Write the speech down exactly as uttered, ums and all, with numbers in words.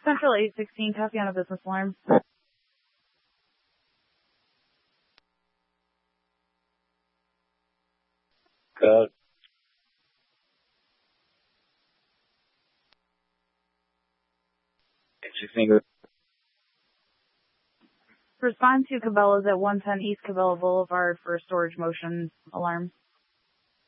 Central eight sixteen, copy on a business alarm. Code. eight sixteen. Respond to Cabela's at one ten East Cabela Boulevard for a storage motion alarm.